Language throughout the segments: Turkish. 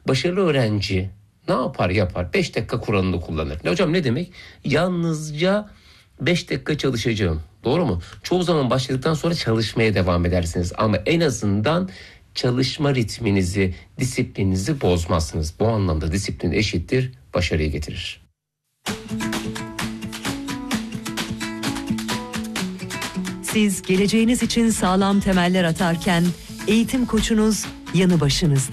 Başarılı öğrenci ne yapar yapar? 5 dakika kuralını kullanır. Hocam ne demek? Yalnızca 5 dakika çalışacağım. Doğru mu? Çoğu zaman başladıktan sonra çalışmaya devam edersiniz. Ama en azından çalışma ritminizi, disiplininizi bozmazsınız. Bu anlamda disiplin eşittir başarıyı getirir. Siz geleceğiniz için sağlam temeller atarken eğitim koçunuz yanı başınızda.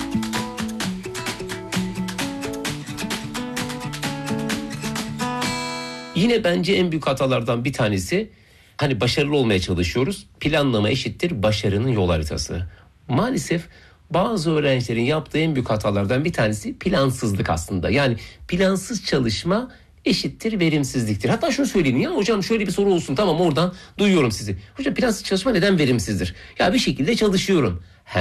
Yine bence en büyük hatalardan bir tanesi, hani başarılı olmaya çalışıyoruz. Planlama eşittir başarının yol haritası. Maalesef bazı öğrencilerin yaptığı en büyük hatalardan bir tanesi plansızlık aslında. Yani plansız çalışma eşittir verimsizliktir. Hatta şunu söyleyeyim, ya hocam şöyle bir soru olsun, tamam oradan duyuyorum sizi. Hocam plansız çalışma neden verimsizdir? Ya bir şekilde çalışıyorum.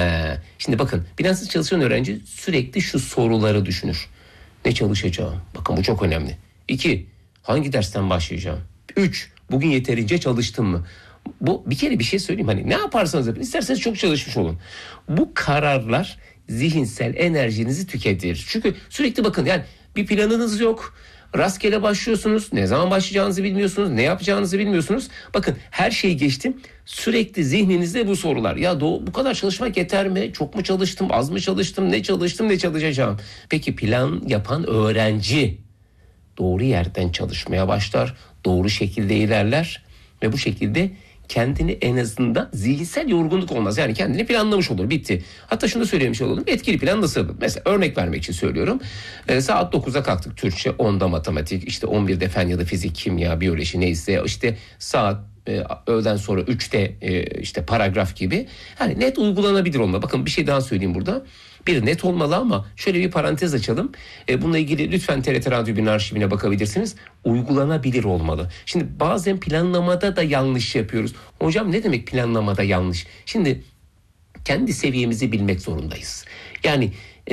Şimdi bakın, plansız çalışan öğrenci sürekli şu soruları düşünür. Ne çalışacağım? Bakın bu çok önemli. 2. Hangi dersten başlayacağım? 3. Bugün yeterince çalıştım mı? Bu bir kere bir şey söyleyeyim, hani ne yaparsanız yapın, isterseniz çok çalışmış olun. Bu kararlar zihinsel enerjinizi tüketir. Çünkü sürekli bakın, yani bir planınız yok. Rastgele başlıyorsunuz. Ne zaman başlayacağınızı bilmiyorsunuz. Ne yapacağınızı bilmiyorsunuz. Bakın her şeyi geçtim. Sürekli zihninizde bu sorular. Ya bu kadar çalışmak yeter mi? Çok mu çalıştım? Az mı çalıştım? Ne çalıştım? Ne çalışacağım? Peki plan yapan öğrenci doğru yerden çalışmaya başlar. Doğru şekilde ilerler. Ve bu şekilde kendini, en azından zihinsel yorgunluk olmaz. Yani kendini planlamış olur. Bitti. Hatta şunu da söylemiş olalım. Etkili plan nasıl? Mesela örnek vermek için söylüyorum. Saat 9'a kalktık Türkçe, 10'da matematik, işte 11'de fen ya da fizik, kimya, biyoloji neyse, işte saat öğleden sonra 3'te işte paragraf gibi. Yani net uygulanabilir olmalı. Bakın bir şey daha söyleyeyim burada. Bir, net olmalı ama şöyle bir parantez açalım. Bununla ilgili lütfen TRT Radyo Gün arşivine bakabilirsiniz. Uygulanabilir olmalı. Şimdi bazen planlamada da yanlış yapıyoruz. Hocam ne demek planlamada yanlış? Şimdi kendi seviyemizi bilmek zorundayız. Yani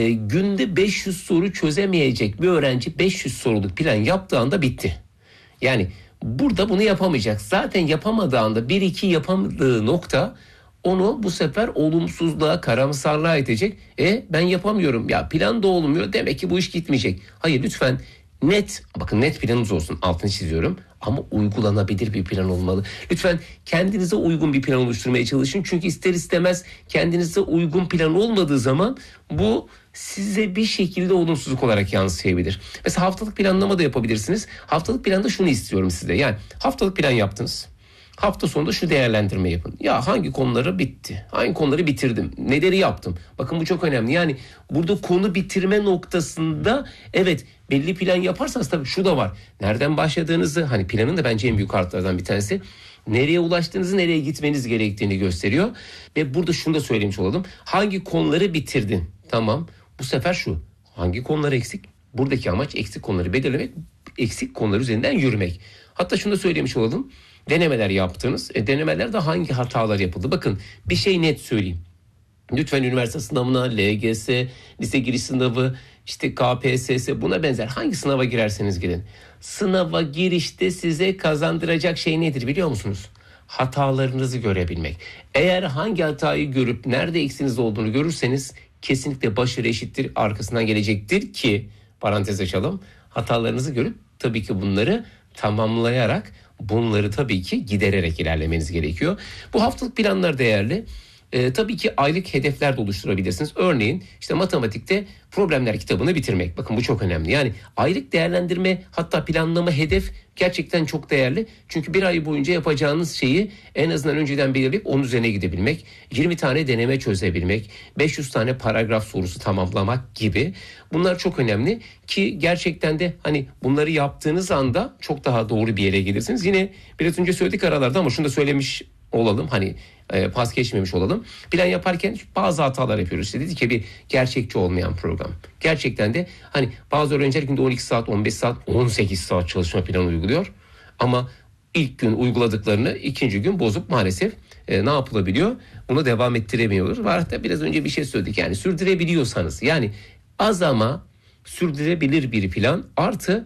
günde 500 soru çözemeyecek bir öğrenci 500 soruluk plan yaptığı anda bitti. Yani burada bunu yapamayacak. Zaten yapamadığı anda 1-2 yapamadığı nokta onu bu sefer olumsuzluğa, karamsarlığa itecek. Ben yapamıyorum, ya plan da olmuyor, demek ki bu iş gitmeyecek. Hayır, lütfen net, bakın net planınız olsun, altını çiziyorum, ama uygulanabilir bir plan olmalı. Lütfen kendinize uygun bir plan oluşturmaya çalışın. Çünkü ister istemez kendinize uygun plan olmadığı zaman bu size bir şekilde olumsuzluk olarak yansıyabilir. Mesela haftalık planlama da yapabilirsiniz. Haftalık planda şunu istiyorum size. Yani haftalık plan yaptınız. Hafta sonunda şu değerlendirme yapın. Ya hangi konuları bitti? Hangi konuları bitirdim? Neleri yaptım? Bakın bu çok önemli. Yani burada konu bitirme noktasında evet, belli plan yaparsanız tabii şu da var. Nereden başladığınızı, hani planın da bence en büyük artılardan bir tanesi. Nereye ulaştığınızı, nereye gitmeniz gerektiğini gösteriyor. Ve burada şunu da söylemiş olalım. Hangi konuları bitirdin? Tamam. Bu sefer şu. Hangi konular eksik? Buradaki amaç eksik konuları belirlemek, eksik konular üzerinden yürümek. Hatta şunu da söylemiş olalım. Denemeler yaptınız. Denemelerde hangi hatalar yapıldı? Bakın bir şey net söyleyeyim. Lütfen üniversite sınavına, LGS, lise giriş sınavı, işte KPSS, buna benzer hangi sınava girerseniz girin. Sınava girişte size kazandıracak şey nedir biliyor musunuz? Hatalarınızı görebilmek. Eğer hangi hatayı görüp nerede eksiniz olduğunu görürseniz kesinlikle başarı eşittir arkasından gelecektir ki, parantez açalım, hatalarınızı görüp tabii ki bunları tamamlayarak, bunları tabii ki gidererek ilerlemeniz gerekiyor. Bu haftalık planlar değerli. Tabii ki aylık hedefler de oluşturabilirsiniz. Örneğin işte matematikte problemler kitabını bitirmek. Bakın bu çok önemli. Yani aylık değerlendirme, hatta planlama, hedef gerçekten çok değerli. Çünkü bir ay boyunca yapacağınız şeyi en azından önceden belirleyip onun üzerine gidebilmek. 20 tane deneme çözebilmek. 500 tane paragraf sorusu tamamlamak gibi. Bunlar çok önemli ki gerçekten de hani bunları yaptığınız anda çok daha doğru bir yere gelirsiniz. Yine biraz önce söyledik aralarda ama şunu da söylemiş olalım, hani pas geçmemiş olalım. Plan yaparken bazı hatalar yapıyoruz. İşte dedik ki bir gerçekçi olmayan program. Gerçekten de hani bazı öğrenciler günde 12 saat, 15 saat, 18 saat çalışma planı uyguluyor. Ama ilk gün uyguladıklarını ikinci gün bozup maalesef ne yapılabiliyor? Bunu devam ettiremiyorlar. Var da biraz önce bir şey söyledik. Yani sürdürebiliyorsanız, yani az ama sürdürülebilir bir plan, artı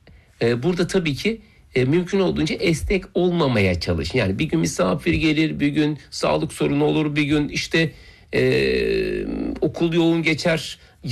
burada tabii ki mümkün olduğunca esnek olmamaya çalışın. Yani bir gün misafir gelir, bir gün sağlık sorunu olur, bir gün işte okul yoğun geçer,